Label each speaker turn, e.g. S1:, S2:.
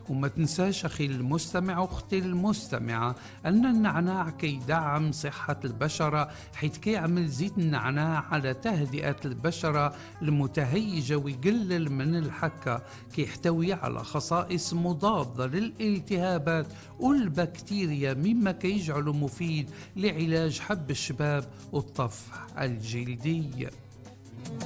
S1: وما تنساش أخي المستمع أختي المستمعة أن النعناع كيدعم صحة البشرة، حيث كيعمل زيت النعناع على تهدئة البشرة المتهيجة ويقلل من الحكة. كيحتوي على خصائص مضادة للالتهابات والبكتيريا، مما كيجعله مفيد لعلاج حب الشباب والطفح الجلدي.